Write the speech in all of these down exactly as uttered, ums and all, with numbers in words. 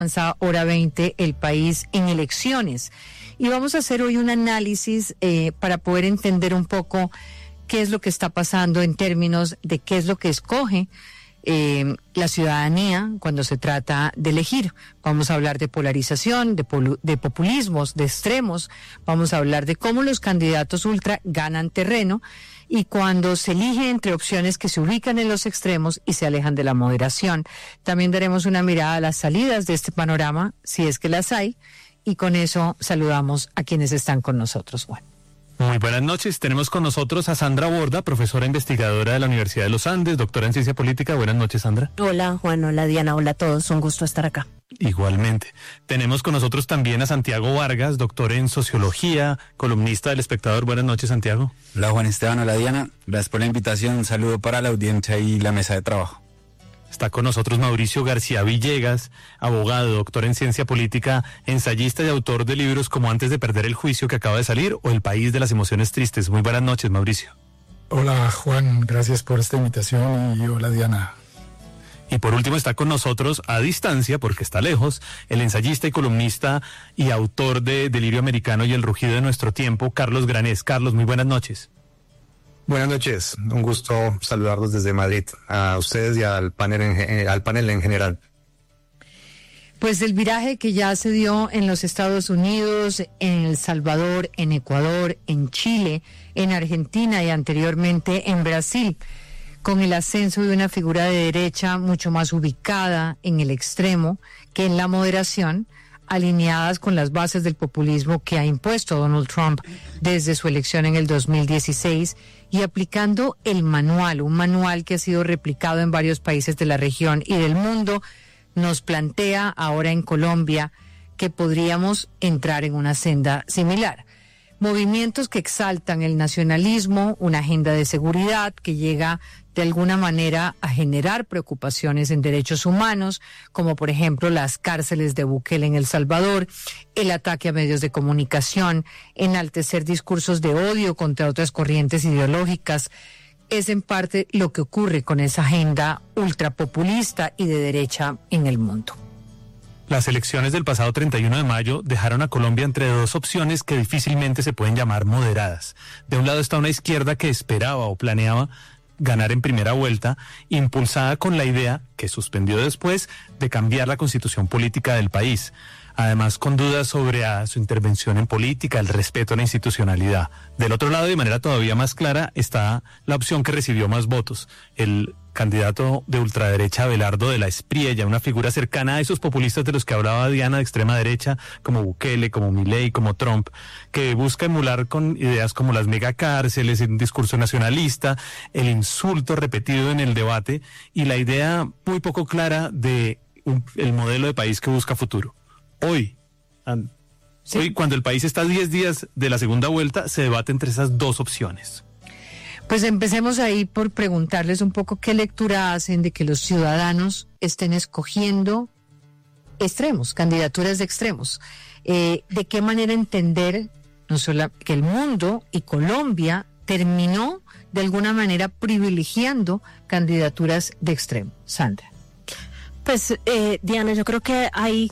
Hora veinte, el país en elecciones. Y vamos a hacer hoy un análisis eh, para poder entender un poco qué es lo que está pasando en términos de qué es lo que escoge eh, la ciudadanía cuando se trata de elegir. Vamos a hablar de polarización, de, polu- de populismos, de extremos. Vamos a hablar de cómo los candidatos ultra ganan terreno y cuando se elige entre opciones que se ubican en los extremos y se alejan de la moderación. También daremos una mirada a las salidas de este panorama, si es que las hay, y con eso saludamos a quienes están con nosotros, Juan. Muy buenas noches. Tenemos con nosotros a Sandra Borda, profesora investigadora de la Universidad de los Andes, doctora en ciencia política. Buenas noches, Sandra. Hola, Juan. Hola, Diana. Hola a todos. Un gusto estar acá. Igualmente. Tenemos con nosotros también a Santiago Vargas, doctor en sociología, columnista del Espectador. Buenas noches, Santiago. Hola, Juan Esteban. Hola, Diana. Gracias por la invitación. Un saludo para la audiencia y la mesa de trabajo. Está con nosotros Mauricio García Villegas, abogado, doctor en ciencia política, ensayista y autor de libros como Antes de perder el juicio, que acaba de salir, o El país de las emociones tristes. Muy buenas noches, Mauricio. Hola, Juan. Gracias por esta invitación y hola, Diana. Y por último está con nosotros, a distancia, porque está lejos, el ensayista y columnista y autor de Delirio Americano y El rugido de nuestro tiempo, Carlos Granés. Carlos, muy buenas noches. Buenas noches, un gusto saludarlos desde Madrid, a ustedes y al panel en, al panel en general. Pues el viraje que ya se dio en los Estados Unidos, en El Salvador, en Ecuador, en Chile, en Argentina y anteriormente en Brasil, con el ascenso de una figura de derecha mucho más ubicada en el extremo que en la moderación, alineadas con las bases del populismo que ha impuesto Donald Trump desde su elección en el dos mil dieciséis y aplicando el manual, un manual que ha sido replicado en varios países de la región y del mundo, nos plantea ahora en Colombia que podríamos entrar en una senda similar. Movimientos que exaltan el nacionalismo, una agenda de seguridad que llega de alguna manera a generar preocupaciones en derechos humanos, como por ejemplo las cárceles de Bukele en El Salvador, el ataque a medios de comunicación, enaltecer discursos de odio contra otras corrientes ideológicas. Es en parte lo que ocurre con esa agenda ultrapopulista y de derecha en el mundo. Las elecciones del pasado treinta y uno de mayo dejaron a Colombia entre dos opciones que difícilmente se pueden llamar moderadas. De un lado está una izquierda que esperaba o planeaba ganar en primera vuelta, impulsada con la idea, que suspendió después, de cambiar la constitución política del país. Además, con dudas sobre a su intervención en política, el respeto a la institucionalidad. Del otro lado, de manera todavía más clara, está la opción que recibió más votos, el candidato de ultraderecha Abelardo de la Espriella, una figura cercana a esos populistas de los que hablaba Diana, de extrema derecha, como Bukele, como Milei, como Trump, que busca emular con ideas como las megacárceles, un discurso nacionalista, el insulto repetido en el debate y la idea muy poco clara de un, el modelo de país que busca futuro. Hoy, sí. hoy, cuando el país está a diez días de la segunda vuelta, se debate entre esas dos opciones. Pues empecemos ahí por preguntarles un poco qué lectura hacen de que los ciudadanos estén escogiendo extremos, candidaturas de extremos. Eh, ¿De qué manera entender no solo que el mundo y Colombia terminó de alguna manera privilegiando candidaturas de extremo? Sandra. Pues, eh, Diana, yo creo que hay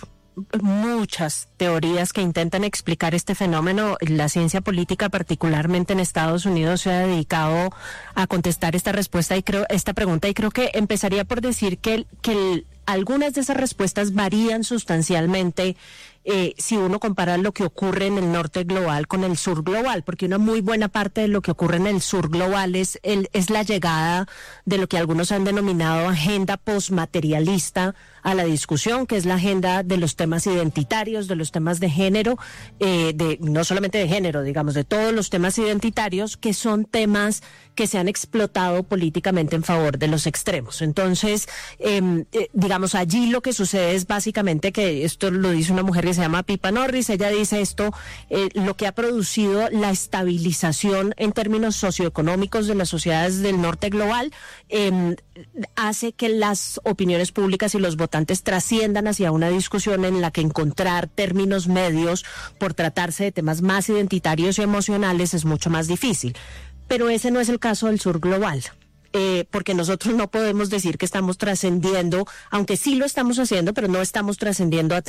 muchas teorías que intentan explicar este fenómeno. La ciencia política, particularmente en Estados Unidos, se ha dedicado a contestar esta respuesta y creo esta pregunta y creo que empezaría por decir que, que el, algunas de esas respuestas varían sustancialmente eh, si uno compara lo que ocurre en el norte global con el sur global, porque una muy buena parte de lo que ocurre en el sur global es, el, es la llegada de lo que algunos han denominado agenda postmaterialista a la discusión, que es la agenda de los temas identitarios, de los temas de género, eh, de no solamente de género, digamos, de todos los temas identitarios, que son temas que se han explotado políticamente en favor de los extremos. Entonces, eh, eh, digamos, allí lo que sucede es básicamente que esto lo dice una mujer que se llama Pippa Norris. Ella dice esto, eh, lo que ha producido la estabilización en términos socioeconómicos de las sociedades del norte global, eh, hace que las opiniones públicas y los votantes trasciendan hacia una discusión en la que encontrar términos medios por tratarse de temas más identitarios y emocionales es mucho más difícil. Pero ese no es el caso del sur global. eh, porque nosotros no podemos decir que estamos trascendiendo, aunque sí lo estamos haciendo, pero no estamos trascendiendo a